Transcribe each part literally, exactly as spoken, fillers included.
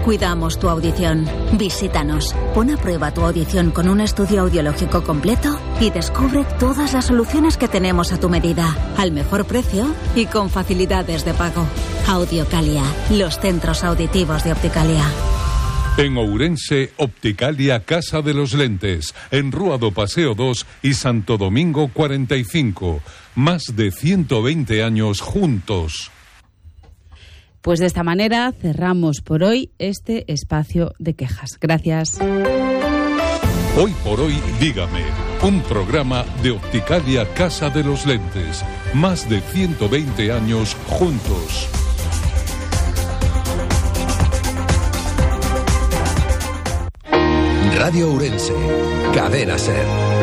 cuidamos tu audición. Visítanos. Pon a prueba tu audición con un estudio audiológico completo y descubre todas las soluciones que tenemos a tu medida, al mejor precio y con facilidades de pago. Audiocalia, los centros auditivos de Opticalia. En Ourense, Opticalia Casa de los Lentes, en Rúa do Paseo dos y Santo Domingo cuarenta y cinco. Más de ciento veinte años juntos. Pues de esta manera cerramos por hoy este espacio de quejas. Gracias. Hoy por hoy, dígame, un programa de Opticalia Casa de los Lentes. Más de ciento veinte años juntos. Radio Ourense, Cadena SER.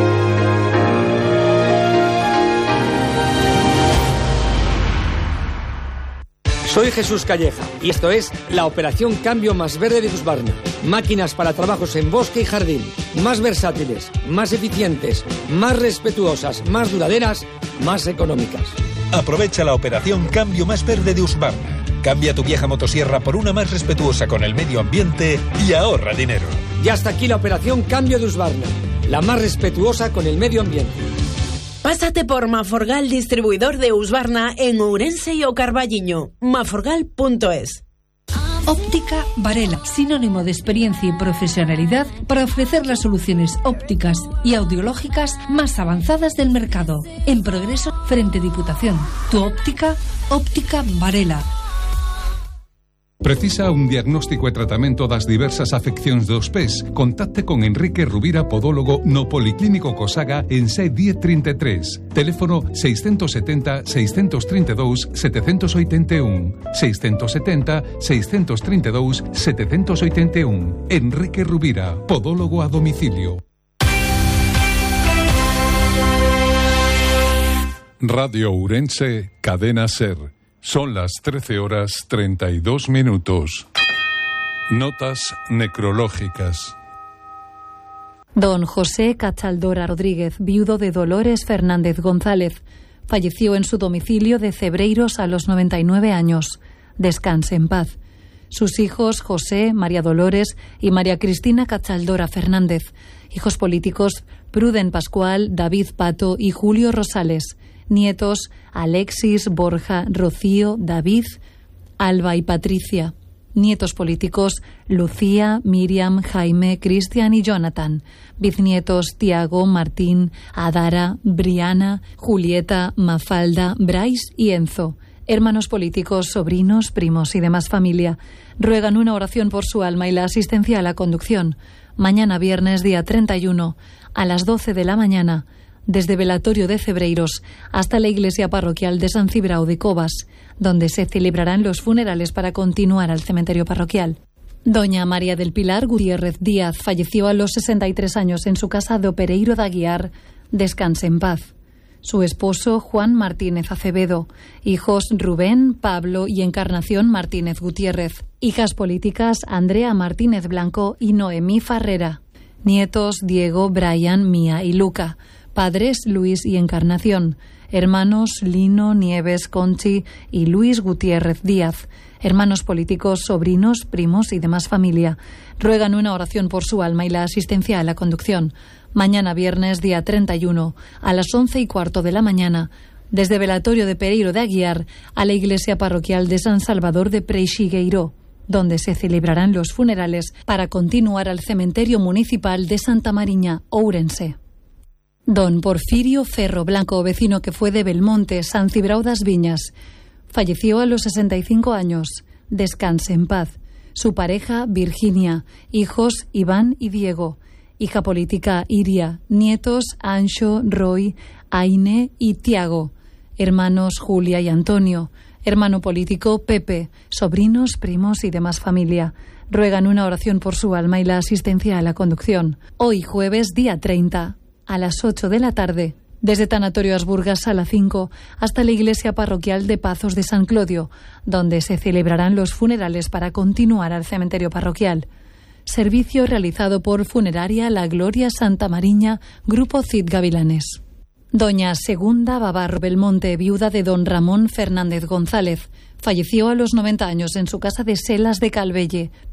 Soy Jesús Calleja y esto es la operación Cambio Más Verde de Husqvarna. Máquinas para trabajos en bosque y jardín, más versátiles, más eficientes, más respetuosas, más duraderas, más económicas. Aprovecha la operación Cambio Más Verde de Husqvarna. Cambia tu vieja motosierra por una más respetuosa con el medio ambiente y ahorra dinero. Y hasta aquí la operación Cambio de Husqvarna, la más respetuosa con el medio ambiente. Pásate por Maforgal, distribuidor de Husqvarna en Ourense y O Carballiño. maforgal punto es. Óptica Varela, sinónimo de experiencia y profesionalidad para ofrecer las soluciones ópticas y audiológicas más avanzadas del mercado. En Progreso, frente Diputación. Tu óptica, Óptica Varela. Precisa un diagnóstico e tratamento das diversas afeccións dos pés? Contacte con Enrique Rubira, podólogo no Policlínico Cosaga en C diez treinta e tres. Teléfono seiscentos setenta, seiscentos treinta e dous, setecentos oitenta e un. seiscentos setenta, seiscentos treinta e dous, setecentos oitenta e un. Enrique Rubira, podólogo a domicilio. Radio Ourense, Cadena SER. Son las trece horas treinta y dos minutos. Notas necrológicas. Don José Cachaldora Rodríguez, viudo de Dolores Fernández González, falleció en su domicilio de Cebreiros a los noventa y nueve años. Descanse en paz. Sus hijos José, María Dolores y María Cristina Cachaldora Fernández. Hijos políticos Pruden Pascual, David Pato y Julio Rosales. Nietos Alexis, Borja, Rocío, David, Alba y Patricia. Nietos políticos Lucía, Miriam, Jaime, Cristian y Jonathan. Bisnietos Tiago, Martín, Adara, Briana, Julieta, Mafalda, Bryce y Enzo. Hermanos políticos, sobrinos, primos y demás familia. Ruegan una oración por su alma y la asistencia a la conducción. Mañana viernes, día treinta y uno, a las doce de la mañana, desde Velatorio de Cebreiros hasta la iglesia parroquial de San Cibrao de Cobas, donde se celebrarán los funerales para continuar al cementerio parroquial. Doña María del Pilar Gutiérrez Díaz falleció a los sesenta y tres años en su casa de Opereiro de Aguiar. Descanse en paz. Su esposo Juan Martínez Acevedo, hijos Rubén, Pablo y Encarnación Martínez Gutiérrez, hijas políticas Andrea Martínez Blanco y Noemí Farrera, nietos Diego, Brian, Mía y Luca, padres Luis y Encarnación, hermanos Lino, Nieves, Conchi y Luis Gutiérrez Díaz, hermanos políticos, sobrinos, primos y demás familia. Ruegan una oración por su alma y la asistencia a la conducción. Mañana viernes, día treinta y uno, a las once y cuarto de la mañana, desde Velatorio de Pereiro de Aguiar a la iglesia parroquial de San Salvador de Preixigueiró, donde se celebrarán los funerales para continuar al cementerio municipal de Santa Mariña, Ourense. Don Porfirio Ferro Blanco, vecino que fue de Belmonte, San Cibrao das Viñas, falleció a los sesenta y cinco años. Descanse en paz. Su pareja, Virginia, hijos Iván y Diego, hija política Iria, nietos Anxo, Roy, Aine y Tiago, hermanos Julia y Antonio, hermano político Pepe, sobrinos, primos y demás familia. Ruegan una oración por su alma y la asistencia a la conducción. Hoy jueves, día treinta, a las ocho de la tarde, desde Tanatorio Asburgas Sala cinco hasta la iglesia parroquial de Pazos de San Clodio, donde se celebrarán los funerales para continuar al cementerio parroquial. Servicio realizado por Funeraria La Gloria Santa Mariña, Grupo Cid Gavilanes. Doña Segunda Babarro Belmonte, viuda de don Ramón Fernández González, falleció a los noventa años en su casa de Selas de Calvelle,